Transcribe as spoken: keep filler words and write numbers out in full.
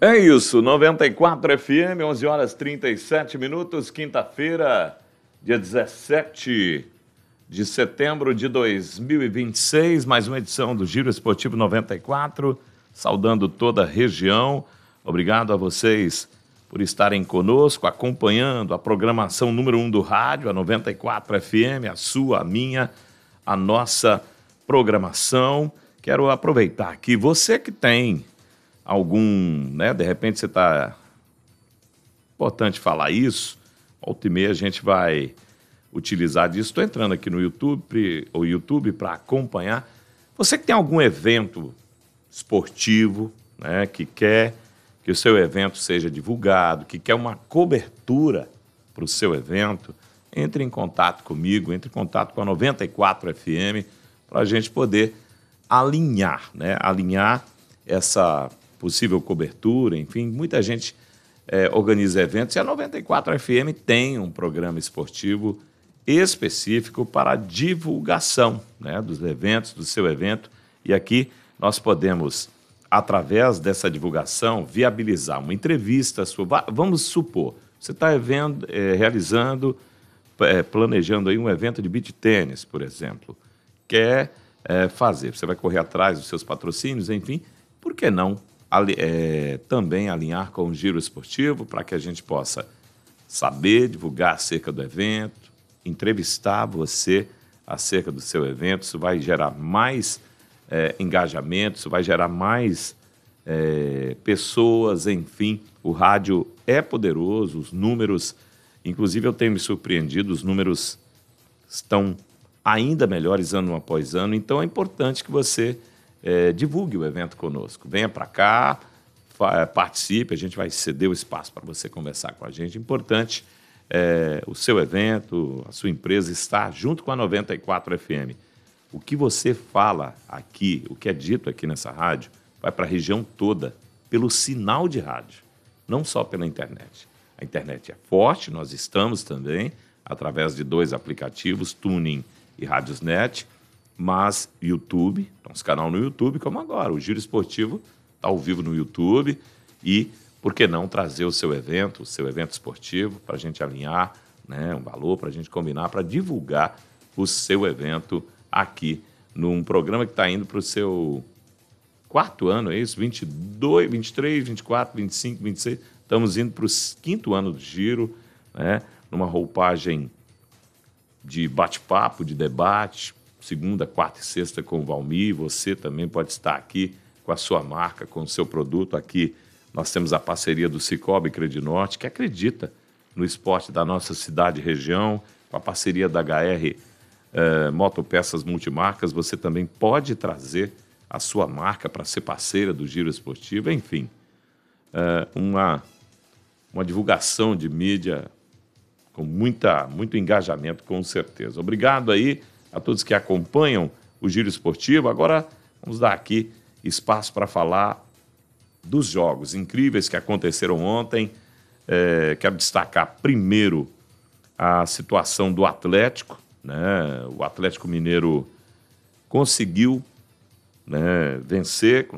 É isso, noventa e quatro F M, onze horas e trinta e sete minutos, quinta-feira, dia dezessete de setembro de dois mil e vinte e seis, mais uma edição do Giro Esportivo noventa e quatro, saudando toda a região. Obrigado a vocês por estarem conosco, acompanhando a programação número um do rádio, a noventa e quatro F M, a sua, a minha, a nossa programação. Quero aproveitar aqui, você que tem algum, né, de repente você está... Importante falar isso, volta e meia a gente vai utilizar disso. Estou entrando aqui no YouTube, o YouTube para acompanhar. Você que tem algum evento esportivo, né, que quer que o seu evento seja divulgado, que quer uma cobertura para o seu evento, entre em contato comigo, entre em contato com a noventa e quatro F M, para a gente poder alinhar, né, alinhar essa possível cobertura, enfim, muita gente é, organiza eventos e a noventa e quatro F M tem um programa esportivo específico para a divulgação, né, dos eventos, do seu evento, e aqui nós podemos, através dessa divulgação, viabilizar uma entrevista sua. Vamos supor, você está é, realizando, é, planejando aí um evento de beach tênis, por exemplo, quer é, fazer, você vai correr atrás dos seus patrocínios, enfim, por que não É, também alinhar com o Giro Esportivo para que a gente possa saber, divulgar acerca do evento, entrevistar você acerca do seu evento. Isso vai gerar mais é, engajamento, isso vai gerar mais é, pessoas, enfim. O rádio é poderoso, os números, inclusive eu tenho me surpreendido, os números estão ainda melhores ano após ano, então é importante que você É, divulgue o evento conosco. Venha para cá, participe, a gente vai ceder o espaço para você conversar com a gente. Importante é, o seu evento, a sua empresa estar junto com a noventa e quatro F M. O que você fala aqui, o que é dito aqui nessa rádio, vai para a região toda pelo sinal de rádio, não só pela internet. A internet é forte, nós estamos também, através de dois aplicativos, Tuning e Radiosnet, mas YouTube, nosso canal no YouTube, como agora, o Giro Esportivo está ao vivo no YouTube e, por que não, trazer o seu evento, o seu evento esportivo, para a gente alinhar, né, um valor, para a gente combinar, para divulgar o seu evento aqui, num programa que está indo para o seu quarto ano, é isso? vinte e dois, vinte e três, vinte e quatro, vinte e cinco, vinte e seis, estamos indo para o quinto ano do Giro, né, numa roupagem de bate-papo, de debate, segunda, quarta e sexta com o Valmir. Você também pode estar aqui com a sua marca, com o seu produto. Aqui nós temos a parceria do Cicobi Credinorte, que acredita no esporte da nossa cidade e região, com a parceria da H R eh, Motopeças Multimarcas. Você também pode trazer a sua marca para ser parceira do Giro Esportivo. Enfim, eh, uma, uma divulgação de mídia com muita, muito engajamento, com certeza. Obrigado aí a todos que acompanham o Giro Esportivo. Agora vamos dar aqui espaço para falar dos jogos incríveis que aconteceram ontem. É, quero destacar primeiro a situação do Atlético, né? O Atlético Mineiro conseguiu, né, vencer,